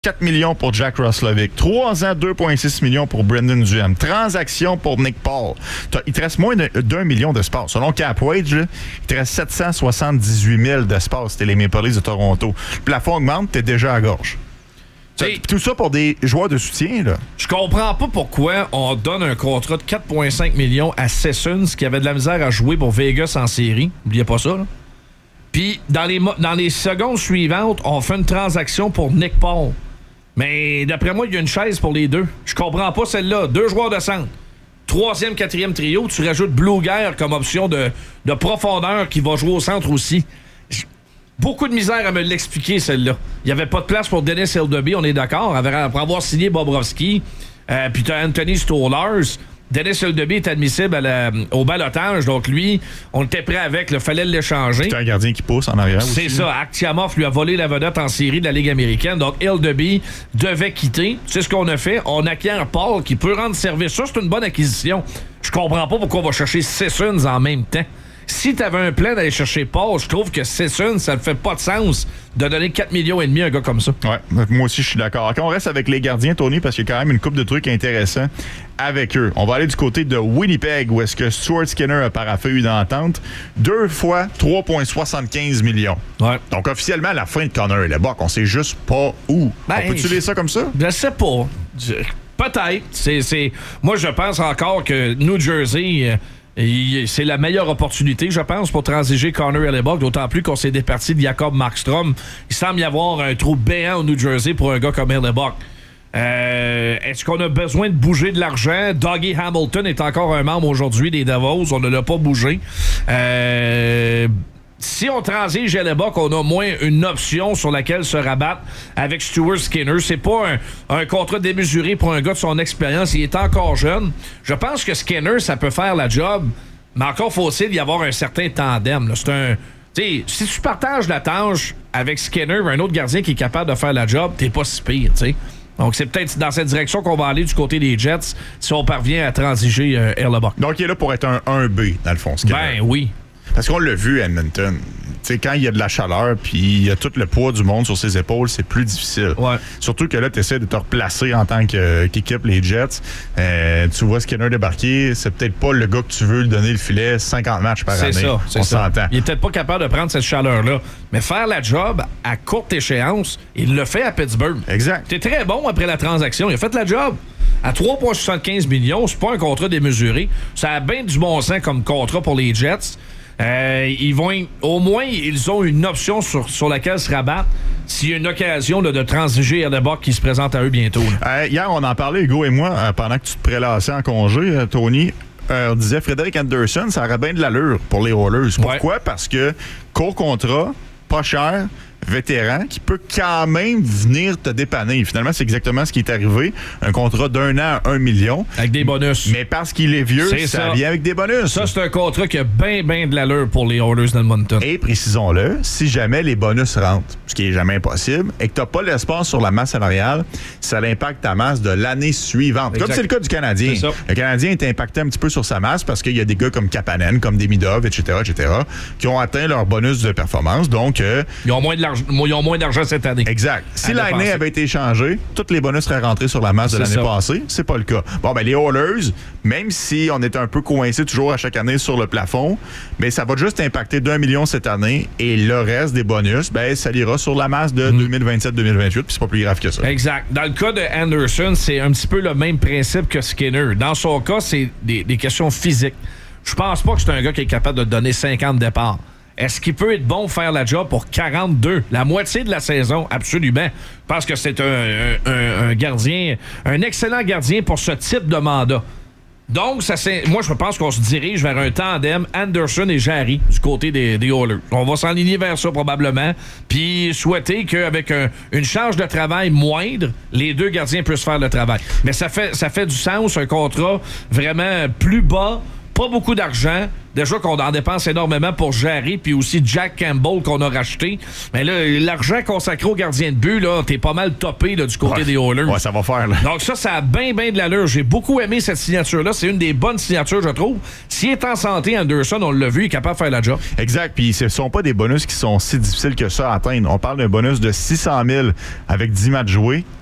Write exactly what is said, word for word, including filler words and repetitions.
quatre millions pour Jack Roslovic. trois ans, deux virgule six millions pour Brendan Duhem. Transaction pour Nick Paul. Il te reste moins d'un million d'espace. Selon Cap Wage, là, il te reste sept cent soixante-dix-huit mille d'espace. C'était les Maple Leafs de Toronto. Le plafond augmente, t'es déjà à gorge. T'sais, tout ça pour des joueurs de soutien, là. Je comprends pas pourquoi on donne un contrat de quatre virgule cinq millions à Sessions qui avait de la misère à jouer pour Vegas en série. N'oubliez pas ça, là. Puis, dans les, dans les secondes suivantes, on fait une transaction pour Nick Paul. Mais d'après moi, il y a une chaise pour les deux. Je comprends pas celle-là. Deux joueurs de centre. Troisième, quatrième trio, tu rajoutes Blueger comme option de, de profondeur qui va jouer au centre aussi. J- Beaucoup de misère à me l'expliquer, celle-là. Il n'y avait pas de place pour Dennis Hildeby, on est d'accord. Après avoir signé Bobrovski, euh, puis tu as Anthony Stolarz. Dennis Hildeby est admissible à la, au balotage, donc lui, on était prêt avec, il fallait l'échanger. C'est un gardien qui pousse en arrière C'est aussi. ça, Akhtiamov lui a volé la vedette en série de la Ligue américaine, donc Hildeby devait quitter. C'est ce qu'on a fait, on acquiert Paul qui peut rendre service. Ça, c'est une bonne acquisition. Je comprends pas pourquoi on va chercher Sessions en même temps. Si tu avais un plan d'aller chercher Paul, je trouve que Sessions, ça ne fait pas de sens de donner quatre millions et demi à un gars comme ça. Ouais, moi aussi, je suis d'accord. Quand on reste avec les gardiens, Tony, parce qu'il y a quand même une couple de trucs intéressants avec eux. On va aller du côté de Winnipeg, où est-ce que Stuart Skinner a paraphé une entente. Deux fois trois virgule soixante-quinze millions. Ouais. Donc, officiellement, la fin de Connor et Lebock, on sait juste pas où. Ben, on peut-tu lire ça comme ça? Je sais pas. Je- Peut-être. C'est, c'est... Moi, je pense encore que New Jersey... euh, Et c'est la meilleure opportunité, je pense, pour transiger Connor Hellebuyck, d'autant plus qu'on s'est départi de Jacob Markstrom. Il semble y avoir un trou béant au New Jersey pour un gars comme Hellebuyck. Euh, est-ce qu'on a besoin de bouger de l'argent? Dougie Hamilton est encore un membre aujourd'hui des Devils. On ne l'a pas bougé. Euh... Si on transige Hellebuyck, on a au moins une option sur laquelle se rabattre avec Stuart Skinner. C'est pas un, un contrat démesuré pour un gars de son expérience. Il est encore jeune. Je pense que Skinner, ça peut faire la job, mais encore faut-il y avoir un certain tandem. Là. C'est un... T'sais, si tu partages la tâche avec Skinner, un autre gardien qui est capable de faire la job, t'es pas si pire, t'sais. Donc, c'est peut-être dans cette direction qu'on va aller du côté des Jets si on parvient à transiger euh, Hellebuyck. Donc, il est là pour être un un B, dans le fond, Skinner. Ben oui. Parce qu'on l'a vu à Edmonton. Tu sais, quand il y a de la chaleur puis il y a tout le poids du monde sur ses épaules, c'est plus difficile. Ouais. Surtout que là, tu essaies de te replacer en tant que, qu'équipe, les Jets. Euh, tu vois Skinner débarquer, c'est peut-être pas le gars que tu veux lui donner le filet cinquante matchs par C'est année. ça, c'est On ça. s'entend. Il est peut-être pas capable de prendre cette chaleur-là. Mais faire la job à courte échéance, il le fait à Pittsburgh. Exact. T'es très bon après la transaction. Il a fait la job. À trois virgule soixante-quinze millions, c'est pas un contrat démesuré. Ça a bien du bon sens comme contrat pour les Jets. Euh, ils vont, au moins, ils ont une option sur, sur laquelle se rabattre s'il y a une occasion là, de transiger Hellebuyck qui se présente à eux bientôt. Euh, hier, on en parlait, Hugo et moi, euh, pendant que tu te prélassais en congé, euh, Tony. Euh, on disait Frédéric Anderson, ça aurait bien de l'allure pour les Oilers. Pourquoi? Ouais. Parce que court contrat, pas cher, vétéran, qui peut quand même venir te dépanner. Finalement, c'est exactement ce qui est arrivé. Un contrat d'un an à un million. Avec des bonus. Mais parce qu'il est vieux, c'est ça, ça vient avec des bonus. Ça, c'est un contrat qui a bien, bien de l'allure pour les Oilers d'Edmonton. Et précisons-le, si jamais les bonus rentrent, ce qui est jamais impossible, et que tu n'as pas l'espace sur la masse salariale, ça impacte ta masse de l'année suivante. Exact. Comme c'est le cas du Canadien. Le Canadien est impacté un petit peu sur sa masse parce qu'il y a des gars comme Kapanen, comme Demidov, et cetera, et cetera, qui ont atteint leur bonus de performance. Donc, euh, ils ont moins de Ils ont moins d'argent cette année. Exact. Si l'année avait été échangée, tous les bonus seraient rentrés sur la masse de l'année passée. C'est pas le cas. Bon, ben les Oilers, même si on est un peu coincé toujours à chaque année sur le plafond, ben ça va juste impacter d'un million cette année et le reste des bonus, ben ça ira sur la masse de mm. deux mille vingt-sept deux mille vingt-huit, puis c'est pas plus grave que ça. Exact. Dans le cas de Anderson, c'est un petit peu le même principe que Skinner. Dans son cas, c'est des, des questions physiques. Je pense pas que c'est un gars qui est capable de donner cinquante départs. Est-ce qu'il peut être bon faire la job pour quarante-deux? La moitié de la saison, absolument. Je pense que c'est un, un, un gardien, un excellent gardien pour ce type de mandat. Donc, ça, c'est, moi, je pense qu'on se dirige vers un tandem Anderson et Jarry du côté des, des Oilers. On va s'enligner vers ça probablement, puis souhaiter qu'avec un, une charge de travail moindre, les deux gardiens puissent faire le travail. Mais ça fait, ça fait du sens, un contrat vraiment plus bas Pas beaucoup d'argent. Déjà qu'on en dépense énormément pour Jarry, puis aussi Jack Campbell qu'on a racheté. Mais là, l'argent consacré au gardien de but, là, t'es pas mal topé là, du côté ouais. des Oilers. Ouais, ça va faire. Là. Donc ça, ça a bien, bien de l'allure. J'ai beaucoup aimé cette signature-là. C'est une des bonnes signatures, je trouve. S'il est en santé, Anderson, on l'a vu, il est capable de faire la job. Exact. Puis ce ne sont pas des bonus qui sont si difficiles que ça à atteindre. On parle d'un bonus de six cent mille avec dix matchs joués.